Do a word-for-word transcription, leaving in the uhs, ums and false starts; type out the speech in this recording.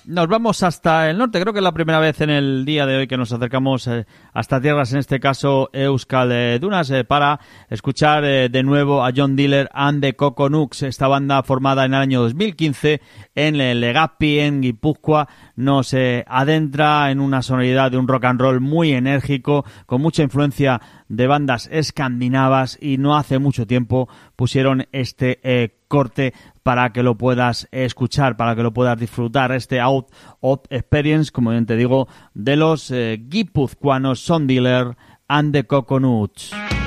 nos vamos hasta el norte. Creo que es la primera vez en el día de hoy que nos acercamos eh, hasta tierras, en este caso Euskal eh, Dunas, eh, para escuchar eh, de nuevo a John Diller and the Coconuts. Esta banda formada en el año dos mil quince en Legapi, en Guipúzcoa, nos eh, adentra en una sonoridad de un rock and roll muy enérgico, con mucha influencia de bandas escandinavas, y no hace mucho tiempo pusieron este eh, corte para que lo puedas escuchar, para que lo puedas disfrutar, este Out of Experience, como bien te digo, de los eh, guipuzcoanos John Diller and the Coconuts.